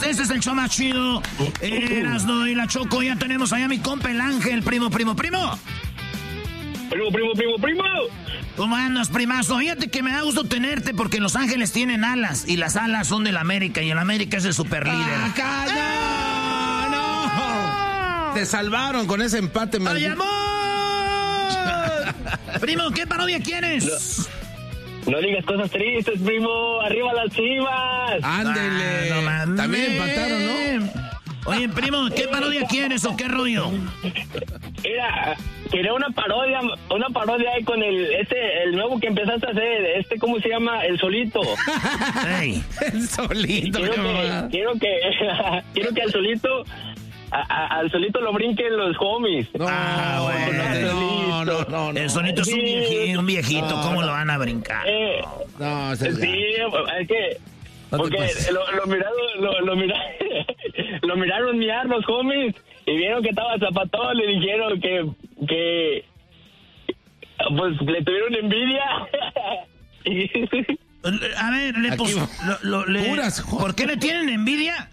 Este es el show más chido. Erasno y la Choco. Ya tenemos allá a mi compa el Ángel. Primo. Primo. ¿Cómo andas, primazo? Fíjate que me da gusto tenerte porque Los Ángeles tienen alas y las alas son del América y el América es el super líder. ¡No! Te salvaron con ese empate, ¡Ay, amor! Primo, ¿qué parodia quieres? No digas cosas tristes, primo. ¡Arriba las Chivas! ¡Ándele! No, también empataron, ¿no? Oye, primo, ¿qué parodia quieres o qué rollo? Mira, quería una parodia ahí con el nuevo que empezaste a hacer, ¿cómo se llama? El Solito. Hey. El Solito. Quiero que al Solito lo brinquen los homies. No, no. El Solito es un viejito, ¿cómo lo van a brincar? No, sí, es que... Porque lo miraron miar los homies y vieron que estaba zapatón, le dijeron que pues le tuvieron envidia. A ver, ¿por qué le tienen envidia?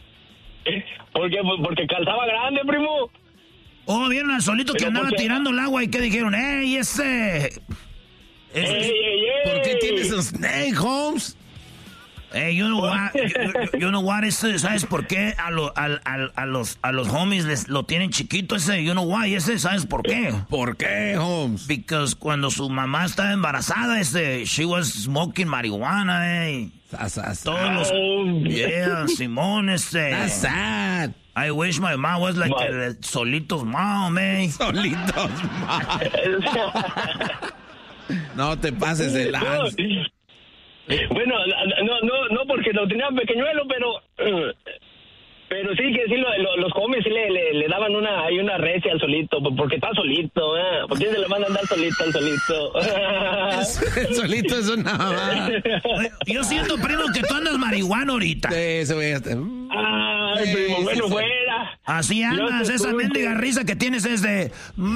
Porque calzaba grande, primo. Oh, vieron al Solito que andaba tirando el agua y que dijeron, ¡ey, ese! ¿Por qué tienes un snake, Holmes? You know what, ¿sabes por qué a los homies les lo tienen chiquito ese? You know why, ¿sabes por qué? ¿Por qué, Holmes? Because cuando su mamá estaba embarazada, she was smoking marihuana, Todos los... Yeah, Simón, That's sad. I wish my mom was like Solito's mom, Solitos mom. No te pases de lanza. Bueno, no porque lo tenían pequeñuelo, pero sí que sí los homies sí le daban una recia al Solito, porque está solito, ¿por qué se le van a andar solito al Solito? El Solito es una... Yo siento, primo, que tú andas marihuana ahorita. Sí, eso voy a estar... Ay, primo, bueno, fuera. Así andas, esa mendiga risa que tienes es de...